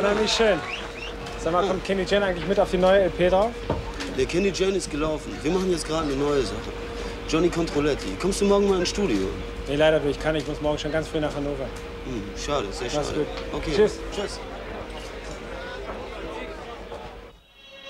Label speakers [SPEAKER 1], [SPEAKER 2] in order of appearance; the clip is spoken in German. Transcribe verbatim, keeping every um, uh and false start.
[SPEAKER 1] unheimlich schön. Sag mal, kommt Kenny Jane eigentlich mit auf die neue L P drauf?
[SPEAKER 2] Der Kenny Jane ist gelaufen. Wir machen jetzt gerade eine neue Sache. Johnny Controletti. Kommst du morgen mal ins Studio?
[SPEAKER 1] Nee, leider, ich kann nicht. Ich muss morgen schon ganz früh nach Hannover.
[SPEAKER 2] Hm, schade, sehr
[SPEAKER 1] Mach's
[SPEAKER 2] schade.
[SPEAKER 1] gut.
[SPEAKER 2] Okay.
[SPEAKER 1] Tschüss.
[SPEAKER 2] Tschüss.